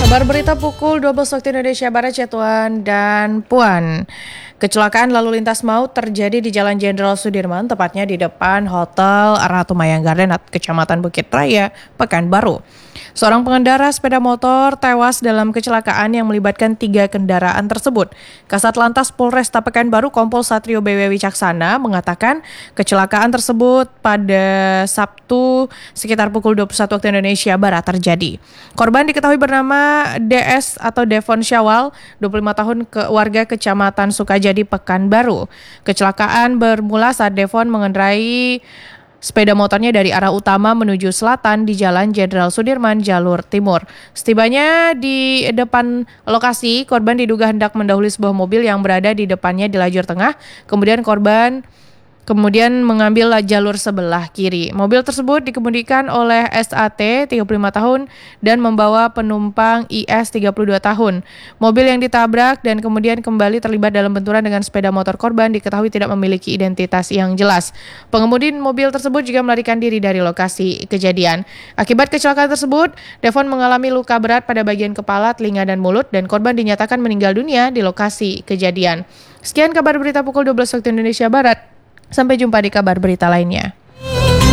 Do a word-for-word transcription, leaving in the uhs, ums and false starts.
Kabar berita pukul dua belas waktu Indonesia Barat, ya Tuan dan Puan. Kecelakaan lalu lintas maut terjadi di Jalan Jenderal Sudirman, tepatnya di depan Hotel Ratu Mayang Garden, Kecamatan Bukit Raya, Pekanbaru. Seorang pengendara sepeda motor tewas dalam kecelakaan yang melibatkan tiga kendaraan tersebut. Kasat Lantas Polresta Pekanbaru Kompol Satrio B W Wicaksana mengatakan kecelakaan tersebut pada Sabtu sekitar pukul dua puluh satu waktu Indonesia Barat terjadi. Korban diketahui bernama D S atau Devon Syawal, dua puluh lima tahun, ke warga Kecamatan Sukajadi, Pekanbaru. Kecelakaan bermula saat Devon mengendarai sepeda motornya dari arah utama menuju selatan di Jalan Jenderal Sudirman, jalur timur. Setibanya di depan lokasi, korban diduga hendak mendahului sebuah mobil yang berada di depannya di lajur tengah. Kemudian korban kemudian mengambil jalur sebelah kiri. Mobil tersebut dikemudikan oleh S A T, tiga puluh lima tahun, dan membawa penumpang I S, tiga puluh dua tahun. Mobil yang ditabrak dan kemudian kembali terlibat dalam benturan dengan sepeda motor korban diketahui tidak memiliki identitas yang jelas. Pengemudi mobil tersebut juga melarikan diri dari lokasi kejadian. Akibat kecelakaan tersebut, Devon mengalami luka berat pada bagian kepala, telinga, dan mulut, dan korban dinyatakan meninggal dunia di lokasi kejadian. Sekian kabar berita pukul dua belas waktu Indonesia Barat. Sampai jumpa di kabar berita lainnya.